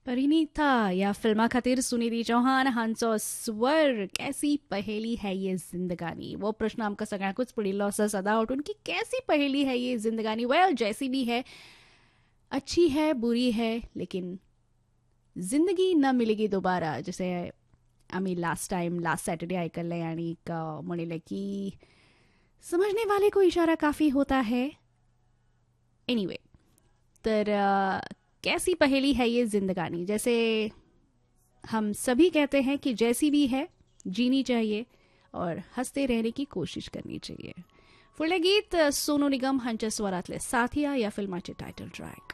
परिणीता या फिल्मा खातीर सुनिधी चौहान हांचो स्वर कैसी पहेली है ये जिंदगानी. वो प्रश्न आमकां सगळ्यांकूच पडिल्लो आसा सदां उठून की कैसी पहेली है ये जिंदगानी. वेल जैसी भी है, अच्छी है बुरी है, लेकिन जिंदगी न मिलेगी दोबारा. जैसे आम्ही लास्ट सॅटर्डे आयकल्लें आणि म्हणिल्लें की समझने वाले को इशारा काफी होता है. एनीवे, तर कैसी पहेली है ये जिंदगानी. जैसे हम सभी कहते हैं कि जैसी भी है जीनी चाहिए और हंसते रहने की कोशिश करनी चाहिए. फुडलें गीत सोनू निगम हांच्या स्वरातले साथिया या फिल्माचे टायटल ट्रॅक.